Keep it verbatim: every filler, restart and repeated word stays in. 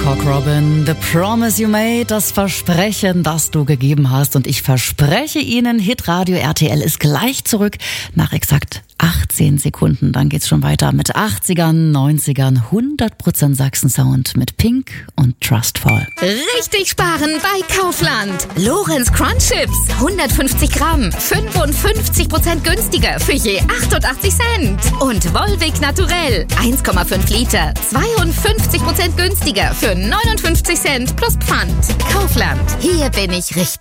Cock Robin, The Promise You Made, das Versprechen, das du gegeben hast. Und ich verspreche Ihnen, Hitradio R T L ist gleich zurück nach exakt achtzehn Sekunden. Dann geht's schon weiter mit achtzigern, neunzigern, hundert Prozent Sachsen-Sound mit Pink und Trustfall. Richtig sparen bei Kaufland. Lorenz Crunch Chips, hundertfünfzig Gramm, fünfundfünfzig Prozent günstiger für je achtundachtzig Cent. Und Volvic Naturell, eins Komma fünf Liter, zweiundfünfzig Prozent günstiger für neunundfünfzig Cent plus Pfand. Kaufland, hier bin ich richtig.